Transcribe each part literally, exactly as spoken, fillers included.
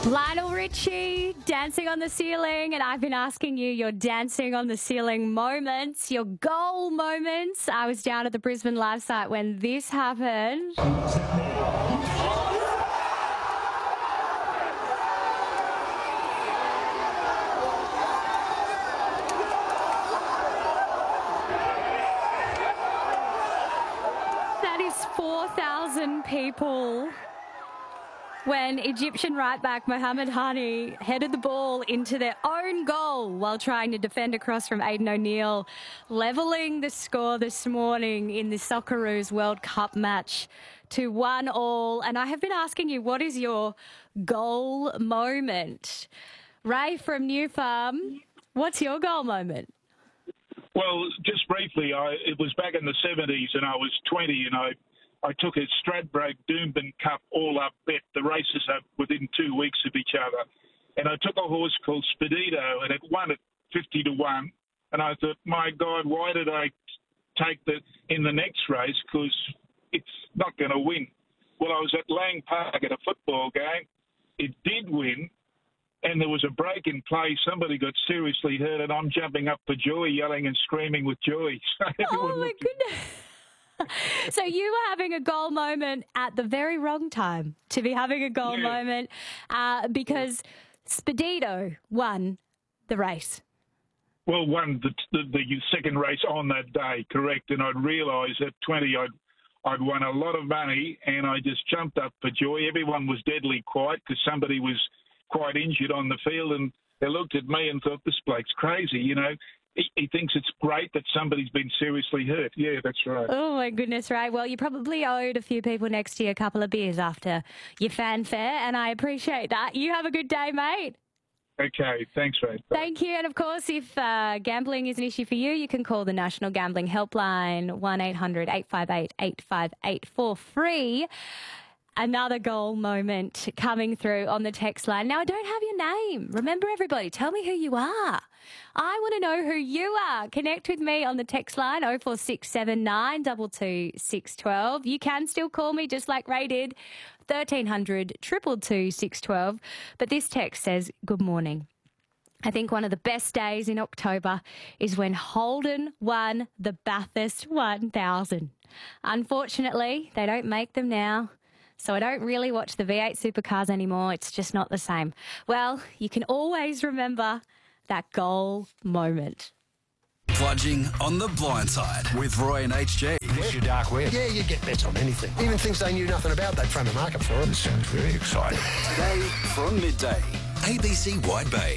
Lionel Richie, Dancing on the Ceiling, and I've been asking you your dancing on the ceiling moments, your goal moments. I was down at the Brisbane live site when this happened. That is four thousand people when Egyptian right-back Mohamed Hani headed the ball into their own goal while trying to defend across from Aidan O'Neill, levelling the score this morning in the Socceroos World Cup match to one all. And I have been asking you, what is your goal moment? Ray from New Farm, what's your goal moment? Well, just briefly, I, it was back in the seventies and I was twenty and I I took a Stradbroke Doomben Cup all-up bet. The races are within two weeks of each other. And I took a horse called Spedito, and it won at fifty to one. And I thought, my God, why did I take that in the next race? Because it's not going to win. Well, I was at Lang Park at a football game. It did win, and there was a break in play. Somebody got seriously hurt, and I'm jumping up for joy, yelling and screaming with joy. So Oh, my goodness. So you were having a goal moment at the very wrong time to be having a goal Yeah. moment uh, because Spedito won the race. Well, won the, the the second race on that day, correct? And I'd realised at twenty I'd I'd won a lot of money, and I just jumped up for joy. Everyone was deadly quiet because somebody was quite injured on the field, and they looked at me and thought, this bloke's crazy, you know. He, he thinks it's great that somebody's been seriously hurt. Yeah, that's right. Oh, my goodness, Ray. Well, you probably owed a few people next to you a couple of beers after your fanfare, and I appreciate that. You have a good day, mate. Okay, thanks, Ray. Bye. Thank you. And, of course, if uh, gambling is an issue for you, you can call the National Gambling Helpline, one eight hundred eight five eight eight five eight for free. Another goal moment coming through on the text line. Now, I don't have your name. Remember, everybody, tell me who you are. I want to know who you are. Connect with me on the text line, oh four six seven nine two two six one two. You can still call me just like Ray did, thirteen hundred two two two six one two. But this text says, good morning. I think one of the best days in October is when Holden won the Bathurst one thousand. Unfortunately, they don't make them now. So I don't really watch the V eight supercars anymore. It's just not the same. Well, you can always remember that goal moment. Plunging on the blind side with Roy and H G. It's your dark web. Yeah, you get bets on anything. Even things they knew nothing about, they'd frame a market for it. This sounds very exciting. Today from midday, A B C Wide Bay.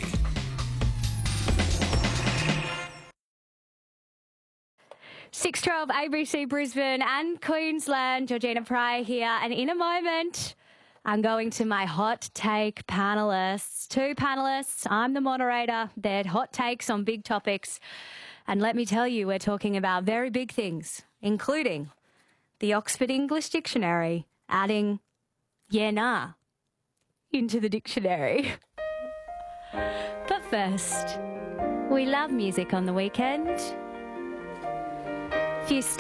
six twelve A B C Brisbane and Queensland. Georgina Pryor here. And in a moment, I'm going to my hot take panellists. Two panellists. I'm the moderator. They're hot takes on big topics. And let me tell you, we're talking about very big things, including the Oxford English Dictionary adding yeah, nah into the dictionary. But first, we love music on the weekend. Few